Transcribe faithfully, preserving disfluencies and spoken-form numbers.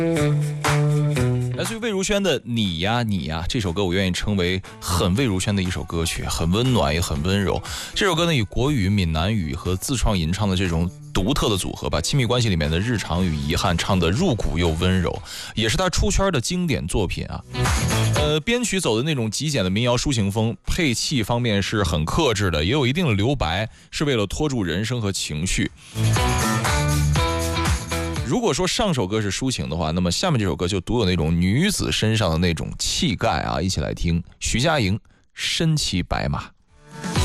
来自于魏如萱的《你呀你呀》这首歌，我愿意称为很魏如萱的一首歌曲，很温暖也很温柔。这首歌呢，以国语、闽南语和自创吟唱的这种独特的组合，把亲密关系里面的日常与遗憾唱得入骨又温柔，也是他出圈的经典作品啊。呃，编曲走的那种极简的民谣抒情风，配器方面是很克制的，也有一定的留白，是为了拖住人声和情绪。如果说上首歌是抒情的话，那么下面这首歌就独有那种女子身上的那种气概啊！一起来听徐佳莹《身骑白马》。